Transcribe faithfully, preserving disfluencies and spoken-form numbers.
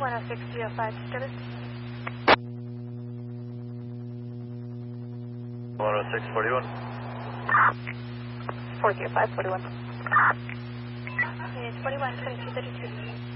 one oh six, three oh five, service. one oh six, forty-one. four zero five, forty-one. It's forty-one, twenty-two, thirty-two.